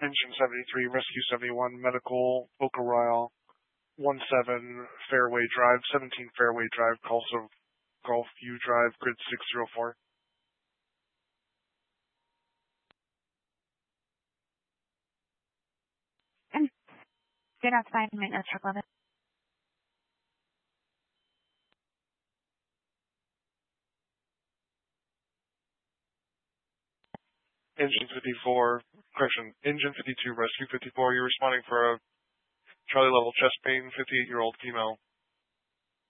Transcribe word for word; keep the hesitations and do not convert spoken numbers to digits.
Engine seventy-three, Rescue seventy-one, Medical, Boca Royale, one seven, Fairway Drive, seventeen Fairway Drive, also Golf View Drive, Grid six zero four. And good outside maintenance truck eleven. Engine fifty-four, correction, Engine fifty-two, Rescue fifty-four, you're responding for a Charlie level chest pain, fifty-eight-year-old female.